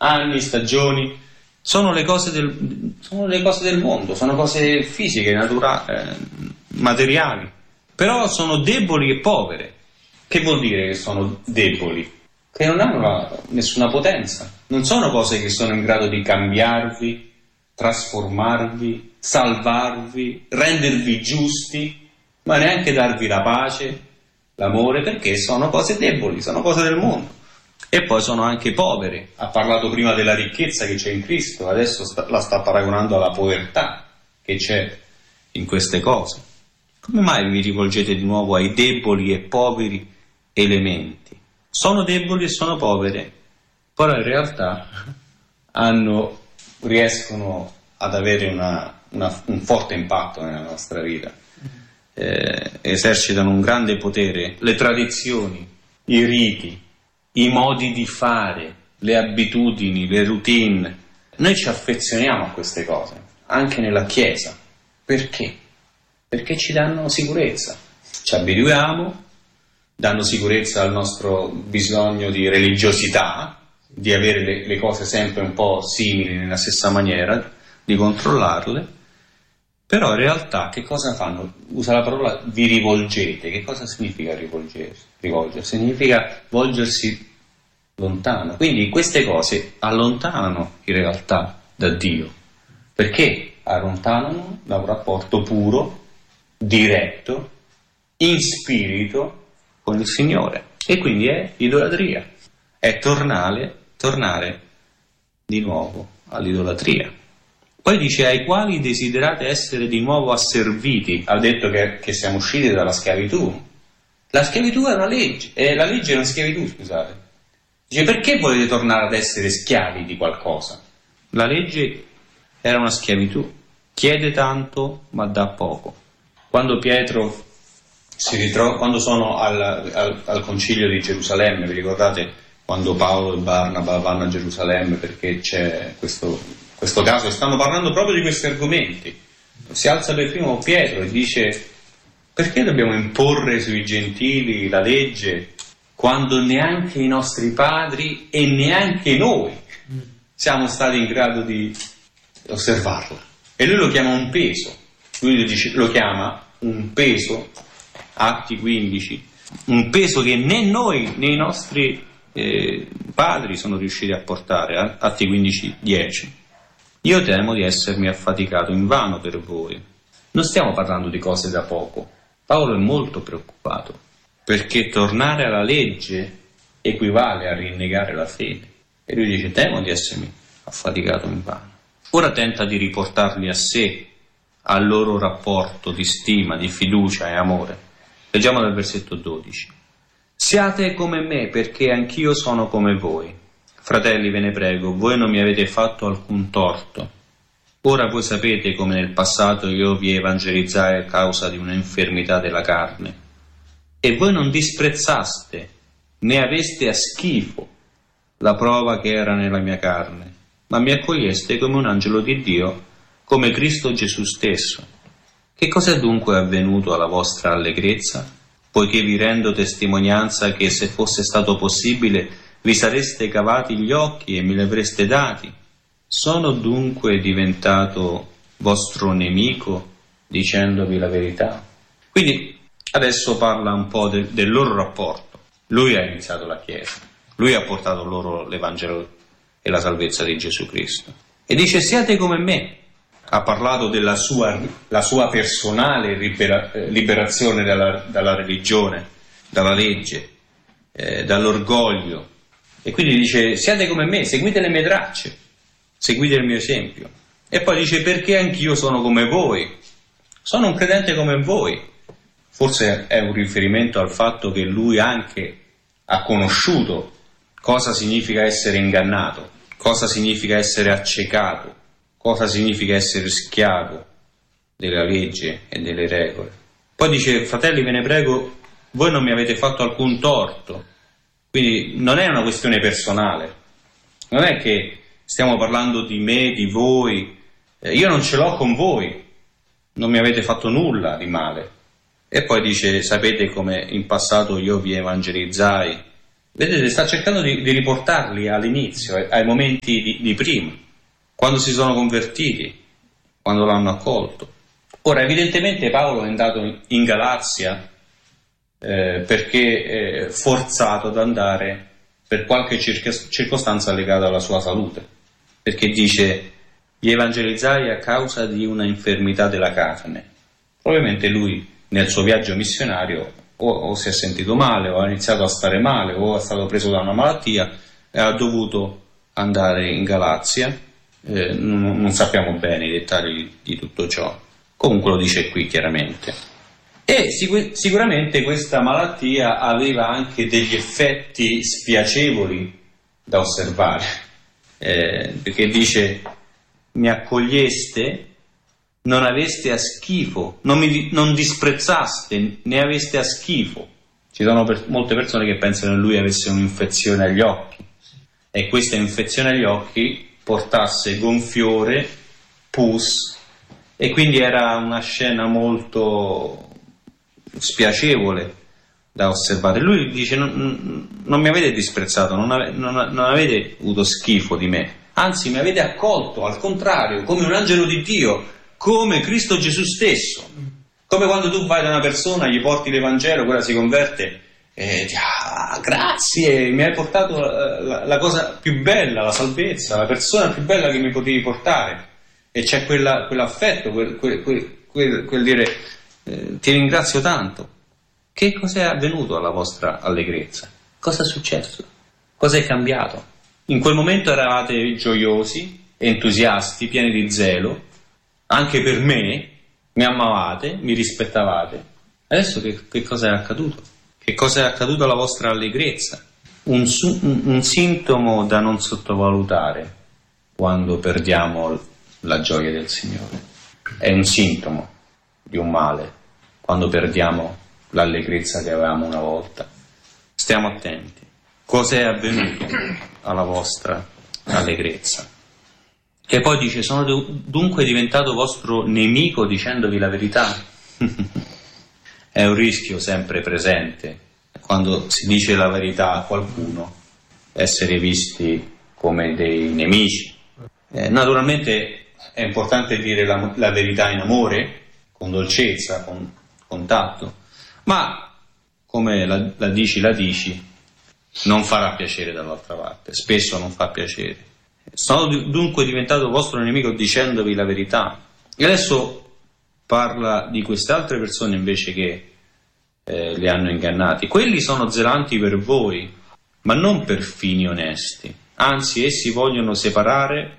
anni, stagioni, sono le cose del mondo, sono cose fisiche, materiali, però sono deboli e povere. Che vuol dire che sono deboli? Che non hanno nessuna potenza, non sono cose che sono in grado di cambiarvi, trasformarvi, salvarvi, rendervi giusti, ma neanche darvi la pace, l'amore, perché sono cose deboli, sono cose del mondo. E poi sono anche povere. Ha parlato prima della ricchezza che c'è in Cristo, adesso la sta paragonando alla povertà che c'è in queste cose. Come mai vi rivolgete di nuovo ai deboli e poveri elementi? Sono deboli e sono povere, però in realtà riescono ad avere un forte impatto nella nostra vita. Esercitano un grande potere. Le tradizioni, i riti, i modi di fare, le abitudini, le routine. Noi ci affezioniamo a queste cose, anche nella Chiesa. Perché? Perché ci danno sicurezza. Ci abituiamo, danno sicurezza al nostro bisogno di religiosità, di avere le cose sempre un po' simili nella stessa maniera, di controllarle. Però in realtà che cosa fanno? Usa la parola vi rivolgete. Che cosa significa rivolgersi? Significa volgersi lontano. Quindi queste cose allontanano in realtà da Dio. Perché allontanano da un rapporto puro, diretto, in spirito con il Signore. E quindi è idolatria. È tornare di nuovo all'idolatria. Poi dice ai quali desiderate essere di nuovo asserviti. Ha detto che siamo usciti dalla schiavitù. La schiavitù è una legge, la legge è una schiavitù, scusate. Dice perché volete tornare ad essere schiavi di qualcosa? La legge era una schiavitù. Chiede tanto ma dà poco. Quando Pietro quando sono al concilio di Gerusalemme, vi ricordate quando Paolo e Barnaba vanno a Gerusalemme perché c'è questo caso, stanno parlando proprio di questi argomenti. Si alza per primo Pietro e dice perché dobbiamo imporre sui gentili la legge quando neanche i nostri padri e neanche noi siamo stati in grado di osservarla? E lui lo chiama un peso, lo chiama un peso, Atti 15, un peso che né noi né i nostri padri sono riusciti a portare, Atti 15, 10. Io temo di essermi affaticato invano per voi. Non stiamo parlando di cose da poco. Paolo è molto preoccupato, perché tornare alla legge equivale a rinnegare la fede. E lui dice, temo di essermi affaticato invano. Ora tenta di riportarli a sé, al loro rapporto di stima, di fiducia e amore. Leggiamo dal versetto 12. Siate come me, perché anch'io sono come voi. Fratelli, ve ne prego, voi non mi avete fatto alcun torto. Ora voi sapete come nel passato io vi evangelizzai a causa di un'infermità della carne. E voi non disprezzaste, né aveste a schifo la prova che era nella mia carne, ma mi accoglieste come un angelo di Dio, come Cristo Gesù stesso. Che cos'è dunque avvenuto alla vostra allegrezza? Poiché vi rendo testimonianza che se fosse stato possibile vi sareste cavati gli occhi e me li avreste dati. Sono dunque diventato vostro nemico dicendovi la verità? Quindi adesso parla un po' del loro rapporto. Lui ha iniziato la Chiesa, lui ha portato loro l'Evangelo e la salvezza di Gesù Cristo. E dice siate come me. Ha parlato della sua personale liberazione dalla religione, dalla legge, dall'orgoglio. E quindi dice siate come me, seguite le mie tracce, seguite il mio esempio. E poi dice perché anch'io sono come voi, sono un credente come voi. Forse è un riferimento al fatto che lui anche ha conosciuto cosa significa essere ingannato, cosa significa essere accecato, cosa significa essere schiavo della legge e delle regole. Poi dice fratelli ve ne prego, voi non mi avete fatto alcun torto. Quindi non è una questione personale, non è che stiamo parlando di me, di voi, io non ce l'ho con voi, non mi avete fatto nulla di male. E poi dice sapete come in passato io vi evangelizzai Vedete, sta cercando di riportarli all'inizio, ai momenti di prima, quando si sono convertiti, quando l'hanno accolto. Ora, evidentemente Paolo è andato in Galazia perché è forzato ad andare per qualche circostanza legata alla sua salute, perché dice: gli evangelizzai a causa di una infermità della carne. Probabilmente lui nel suo viaggio missionario o si è sentito male, o ha iniziato a stare male, o è stato preso da una malattia e ha dovuto andare in Galazia. Non sappiamo bene i dettagli di tutto ciò, comunque lo dice qui chiaramente. E sicuramente questa malattia aveva anche degli effetti spiacevoli da osservare, perché dice: mi accoglieste, non aveste a schifo, non disprezzaste, ne aveste a schifo. Ci sono molte persone che pensano che lui avesse un'infezione agli occhi, e questa infezione agli occhi portasse gonfiore, pus, e quindi era una scena molto spiacevole da osservare. Lui dice: non mi avete disprezzato, non avete avuto schifo di me, anzi mi avete accolto, al contrario, come un angelo di Dio, come Cristo Gesù stesso. Come quando tu vai da una persona, gli porti l'Evangelo, quella si converte e dici: grazie, mi hai portato la cosa più bella, la salvezza, la persona più bella che mi potevi portare. E c'è quell'affetto, quel dire: ti ringrazio tanto. Che cos'è avvenuto alla vostra allegrezza? Cosa è successo? Cosa è cambiato? In quel momento eravate gioiosi, entusiasti, pieni di zelo, anche per me, mi amavate, mi rispettavate. Adesso che cosa è accaduto? Che cosa è accaduto alla vostra allegrezza? Un sintomo da non sottovalutare quando perdiamo la gioia del Signore. È un sintomo di un male quando perdiamo l'allegrezza che avevamo una volta. Stiamo attenti. Cosa è avvenuto alla vostra allegrezza? E poi dice: sono dunque diventato vostro nemico dicendovi la verità. È un rischio sempre presente quando si dice la verità a qualcuno, essere visti come dei nemici. Naturalmente è importante dire la verità in amore, con dolcezza, con tatto, ma come la dici, non farà piacere dall'altra parte, spesso non fa piacere. Sono dunque diventato vostro nemico dicendovi la verità. E adesso parla di queste altre persone invece che li hanno ingannati. Quelli sono zelanti per voi, ma non per fini onesti. Anzi, essi vi vogliono separare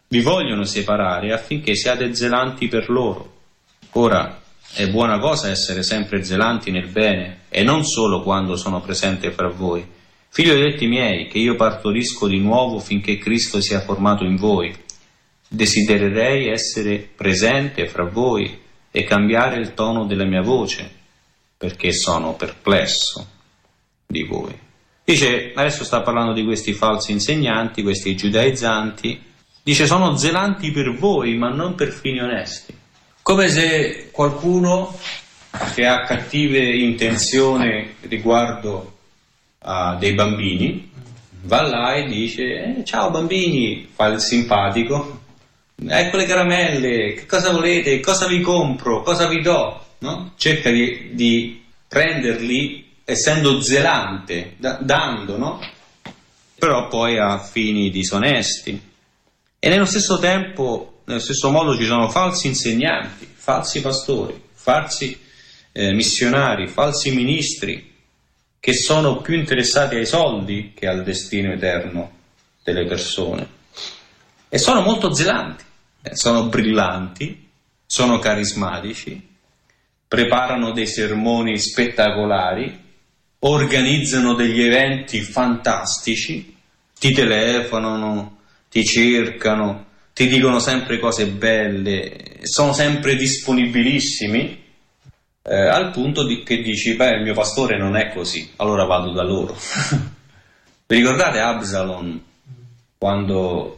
affinché siate zelanti per loro. Ora, è buona cosa essere sempre zelanti nel bene, e non solo quando sono presente fra voi. Figlioletti miei, che io partorisco di nuovo finché Cristo sia formato in voi, desidererei essere presente fra voi e cambiare il tono della mia voce, perché sono perplesso di voi. Dice, adesso sta parlando di questi falsi insegnanti, questi giudaizzanti, dice: sono zelanti per voi, ma non per fini onesti. Come se qualcuno che ha cattive intenzioni riguardo a dei bambini va là e dice: ciao bambini, fa il simpatico, ecco le caramelle, che cosa volete, cosa vi compro, cosa vi do, no? Cerca di prenderli essendo zelante, dando, no? Però poi ha fini disonesti. E nello stesso tempo, nello stesso modo, ci sono falsi insegnanti, falsi pastori, falsi missionari, falsi ministri, che sono più interessati ai soldi che al destino eterno delle persone. E sono molto zelanti, sono brillanti, sono carismatici, preparano dei sermoni spettacolari, organizzano degli eventi fantastici, ti telefonano, ti cercano, ti dicono sempre cose belle, sono sempre disponibilissimi, al punto che dici: il mio pastore non è così, allora vado da loro. Vi ricordate Absalom? Quando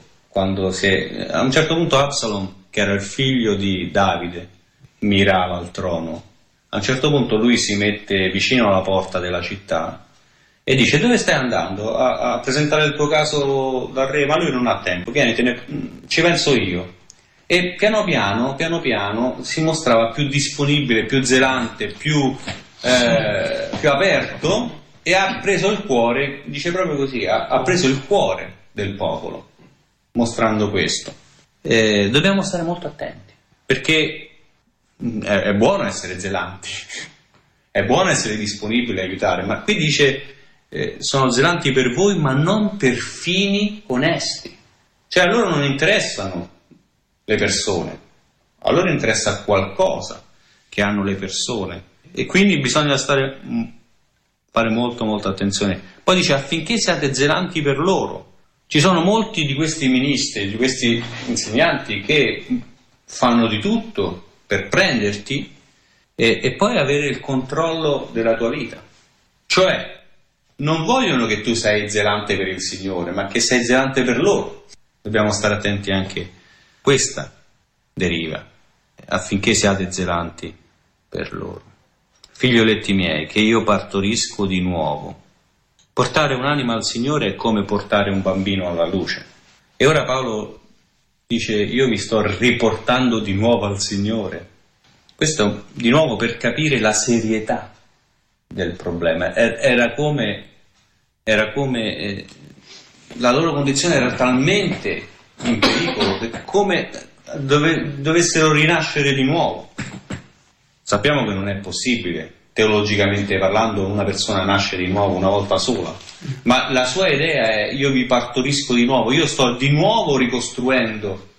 a un certo punto Absalom, che era il figlio di Davide, mirava al trono. A un certo punto lui si mette vicino alla porta della città e dice: dove stai andando? A presentare il tuo caso dal re? Ma lui non ha tempo, vieni, ci penso io. E piano piano si mostrava più disponibile, più zelante, più aperto, e ha preso il cuore, dice proprio così, ha preso il cuore del popolo, mostrando questo. Dobbiamo stare molto attenti, perché è buono essere zelanti, è buono essere disponibili a aiutare, ma qui dice sono zelanti per voi, ma non per fini onesti. Cioè a loro non interessano le persone, a loro interessa qualcosa che hanno le persone, e quindi bisogna fare molta attenzione. Poi dice affinché siate zelanti per loro. Ci sono molti di questi ministri, di questi insegnanti che fanno di tutto per prenderti e poi avere il controllo della tua vita. Cioè non vogliono che tu sei zelante per il Signore, ma che sei zelante per loro. Dobbiamo stare attenti anche a questa deriva, affinché siate zelanti per loro. Figlioletti miei, che io partorisco di nuovo. Portare un'anima al Signore è come portare un bambino alla luce. E ora Paolo dice: io mi sto riportando di nuovo al Signore. Questo di nuovo per capire la serietà del problema. Era come la loro condizione era talmente in pericolo che come dovessero rinascere di nuovo. Sappiamo che non è possibile, teologicamente parlando, una persona nasce di nuovo una volta sola, ma la sua idea è: io vi partorisco di nuovo, io sto di nuovo ricostruendo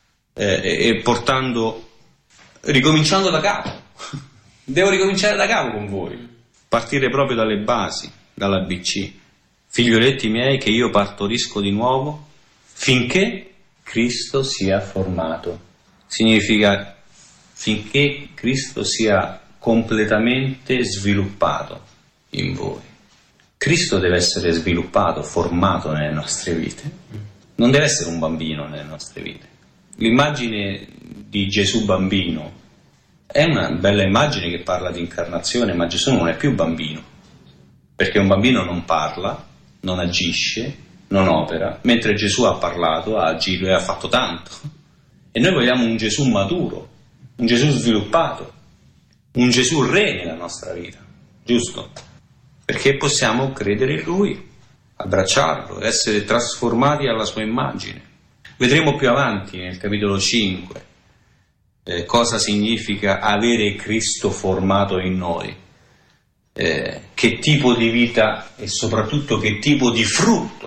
e ricominciando da capo. Devo ricominciare da capo con voi, partire proprio dalle basi, dall'ABC. Figlioletti miei, che io partorisco di nuovo finché Cristo sia formato. Significa finché Cristo sia completamente sviluppato in voi. Cristo deve essere sviluppato, formato nelle nostre vite. Non deve essere un bambino nelle nostre vite. L'immagine di Gesù bambino è una bella immagine che parla di incarnazione, ma Gesù non è più bambino, perché un bambino non parla, non agisce, non opera, mentre Gesù ha parlato, ha agito e ha fatto tanto. E noi vogliamo un Gesù maturo, un Gesù sviluppato, un Gesù re nella nostra vita, giusto? Perché possiamo credere in Lui, abbracciarlo, essere trasformati alla sua immagine. Vedremo più avanti nel capitolo 5 cosa significa avere Cristo formato in noi, che tipo di vita e soprattutto che tipo di frutto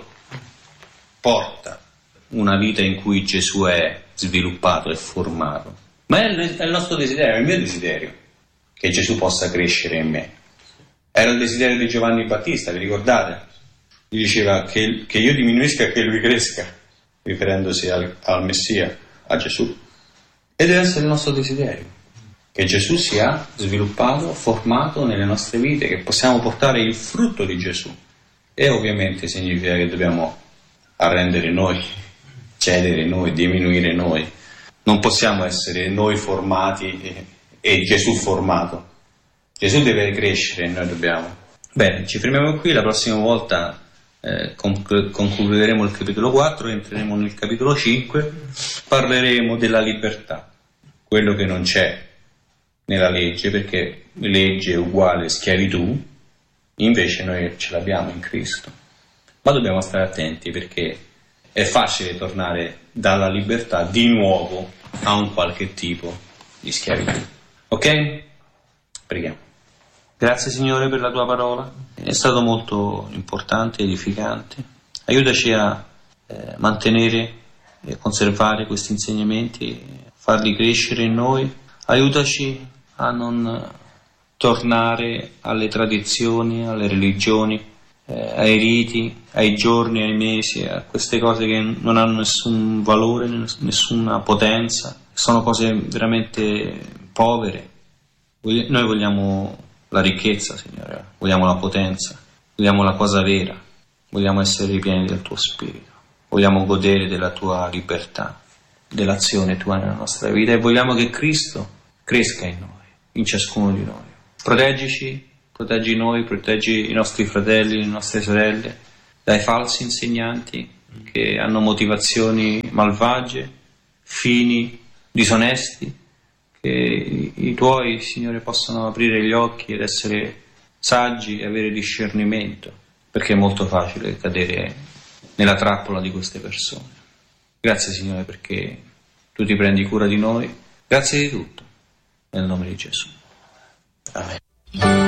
porta una vita in cui Gesù è sviluppato e formato. Ma è il nostro desiderio, è il mio desiderio che Gesù possa crescere in me. Era il desiderio di Giovanni Battista, vi ricordate? Gli diceva che io diminuisca e che lui cresca, riferendosi al Messia, a Gesù. E deve essere il nostro desiderio, che Gesù sia sviluppato, formato nelle nostre vite, che possiamo portare il frutto di Gesù. E ovviamente significa che dobbiamo arrendere noi, cedere noi, diminuire noi. Non possiamo essere noi formati e Gesù formato. Gesù deve crescere e noi dobbiamo. Bene, ci fermiamo qui, la prossima volta concluderemo il capitolo 4, entreremo nel capitolo 5, parleremo della libertà, quello che non c'è nella legge, perché legge è uguale schiavitù, invece noi ce l'abbiamo in Cristo. Ma dobbiamo stare attenti, perché è facile tornare dalla libertà di nuovo a un qualche tipo di schiavitù. Ok? Preghiamo. Grazie Signore per la tua parola, è stato molto importante, edificante. Aiutaci a mantenere e conservare questi insegnamenti, farli crescere in noi. Aiutaci a non tornare alle tradizioni, alle religioni, ai riti, ai giorni, ai mesi, a queste cose che non hanno nessun valore, nessuna potenza, sono cose veramente povere. Noi vogliamo la ricchezza, Signore, vogliamo la potenza, vogliamo la cosa vera, vogliamo essere ripieni del tuo spirito, vogliamo godere della tua libertà, dell'azione tua nella nostra vita, e vogliamo che Cristo cresca in noi, in ciascuno di noi. Proteggici, proteggi noi, proteggi i nostri fratelli, le nostre sorelle dai falsi insegnanti che hanno motivazioni malvagie, fini disonesti, che i tuoi, Signore, possano aprire gli occhi ed essere saggi e avere discernimento, perché è molto facile cadere nella trappola di queste persone. Grazie, Signore, perché tu ti prendi cura di noi. Grazie di tutto, nel nome di Gesù. Amen.